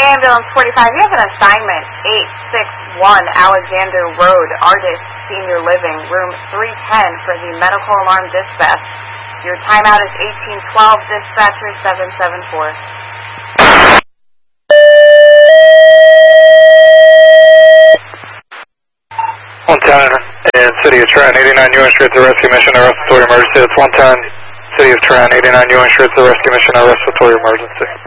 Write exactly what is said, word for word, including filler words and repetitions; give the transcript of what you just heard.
Ambulance forty-five, you have an assignment, eight six one Alexander Road, Artist Senior Living, room three ten for the medical alarm dispatch. Your timeout is eighteen twelve, dispatcher seven seven four. one ten in City of Trenton, eighty-nine U N Street to rescue mission or respiratory emergency. It's one ten, City of Trenton, eighty-nine U N Street to rescue mission or respiratory emergency.